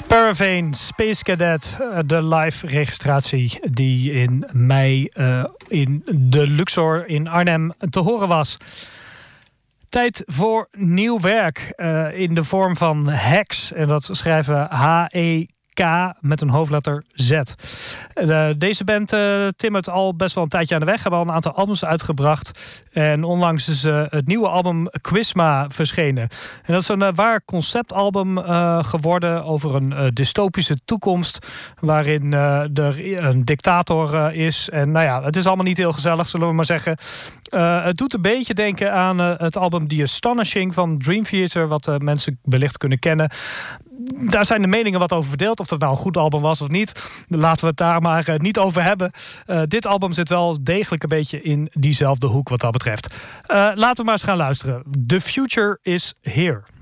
Parravane, Space Cadet, de live registratie die in mei in de Luxor in Arnhem te horen was. Tijd voor nieuw werk in de vorm van Hex. En dat schrijven we H-E-K met een hoofdletter Z. Deze band timmert al best wel een tijdje aan de weg. Hebben al een aantal albums uitgebracht. En onlangs is het nieuwe album Quizma verschenen. En dat is een waar conceptalbum geworden over een dystopische toekomst. Waarin er een dictator is. En nou ja, het is allemaal niet heel gezellig, zullen we maar zeggen. Het doet een beetje denken aan het album The Astonishing van Dream Theater. Wat mensen wellicht kunnen kennen. Daar zijn de meningen wat over verdeeld. Of dat nou een goed album was of niet. Laten we het daar maar niet over hebben. Dit album zit wel degelijk een beetje in diezelfde hoek wat dat betreft. Laten we maar eens gaan luisteren. The Future is Here.